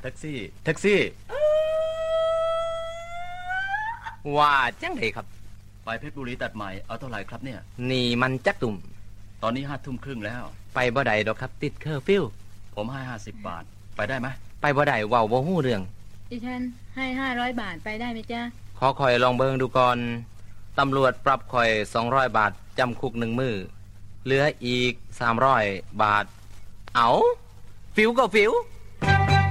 แท็กซี่ว่าจังไดครับไปเพชรบุรีตัดใหม่เอาเท่าไหร่ครับเนี่ยนี่มันจักตุ่มตอนนี้5:30แล้วไปบ่ได้ดอกครับติดเคอร์ฟิวผมให้50 บาทไปได้ไหมไปบ่ได้เว้าบ่ฮู้เรื่องดิฉันให้500 บาทไปได้ไหมจ๊ะขอข่อยลองเบิ่งดูก่อนตำรวจปรับข่อย200 บาทจำคุก1มื้อเหลืออีก300 บาทเอาฟิวก็ฟิว